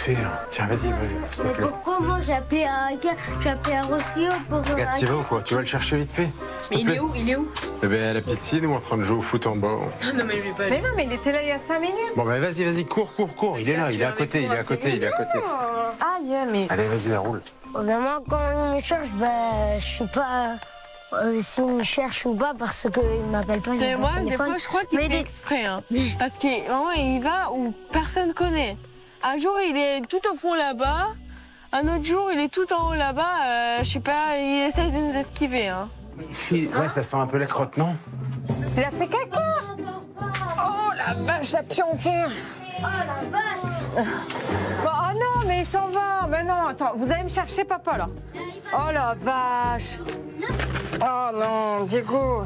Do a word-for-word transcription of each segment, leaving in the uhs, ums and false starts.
fait. Hein. Tiens, vas-y, vas-y, s'il te Mais plaît. pourquoi moi j'ai appelé à j'ai appelé à Rossio pour. Regarde, tu vas ou quoi? Tu vas le chercher vite fait? Mais il est où? Il est où? Eh ben, à la piscine ou en train de jouer au foot en bas. Non, mais lui pas. Mais non, mais il était là il y a cinq minutes. Bon, ben vas-y, vas-y, cours, cours, cours. Il est là, il est à côté, il est à côté, il est à côté. Aïe, mais... Allez, vas-y, roule. Vraiment, quand il me cherche, ben, je sais pas euh, s'il me cherche ou pas parce qu'il ne m'appelle pas. Mais j'ai moi, pas de des téléphone. fois, je crois qu'il Mais fait des- exprès. Hein. Parce qu'il vraiment, il va où personne connaît. Un jour, il est tout au fond là-bas. Un autre jour, il est tout en haut là-bas. Euh, je sais pas, il essaye de nous esquiver. Hein. Ouais, ça sent un peu la crotte, non? Il a fait caca. Oh la vache, la piontière. Oh la vache! Bon, oh non, mais il s'en va. Mais non, attends, vous allez me chercher papa là. Oh la vache. Oh non, Diego.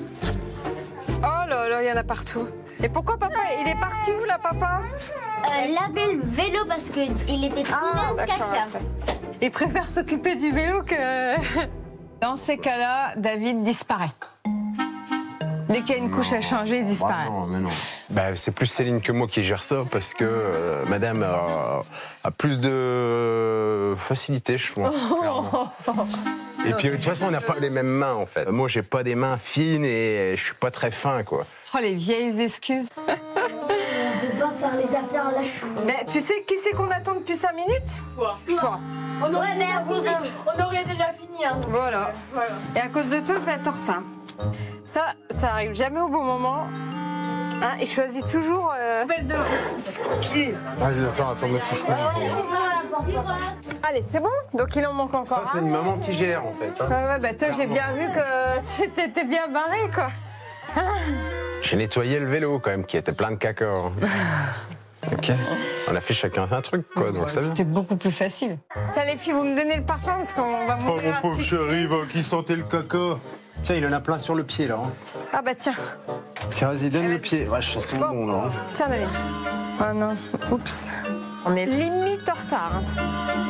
Oh là là, il y en a partout. Et pourquoi papa, il est parti où là, papa? Euh, laver le vélo parce qu'il était tout Ah, dans le d'accord. caca. ok. Il préfère s'occuper du vélo que... Dans ces cas-là, David disparaît. Dès qu'il y a une couche à changer, il disparaît. Bah non, mais non. Bah, c'est plus Céline que moi qui gère ça parce que euh, madame a, a plus de facilité, je pense. clairement. Et puis, de toute façon, on n'a pas les mêmes mains, en fait. Moi, j'ai pas des mains fines et je suis pas très fin, quoi. Oh, les vieilles excuses. On peut pas faire les affaires là, je suis. Mais tu sais qui c'est qu'on attend depuis cinq minutes? Quoi? Toi. On aurait, Ouais, mais déjà, vous- on aurait déjà fini. Hein, donc, Voilà. euh, voilà. Et à cause de toi, je vais être en retard. Ça, ça arrive jamais au bon moment. Hein, il choisit toujours... euh, Vas-y, attends, attends, me touche pas. Allez, c'est bon? Donc il en manque encore Ça, c'est un. une maman qui gère, en fait. hein. Ouais, ouais, bah toi, j'ai bien vu que tu t'étais bien barré, quoi. J'ai nettoyé le vélo, quand même, qui était plein de caca. hein. Ok. On a fait chacun un truc, quoi, donc ça va. C'était beaucoup plus facile. Ça, les filles, vous me donnez le parfum parce qu'on va Oh, mourir mon pauvre asphyxiés. chéri, va, qui sentait le caca. Tiens, il en a plein sur le pied, là. hein. Ah bah tiens, Tiens, vas-y, donne le pied. Ouais, je sens bon, là. hein. tiens David. Oh non, oups. On est limite en retard. hein.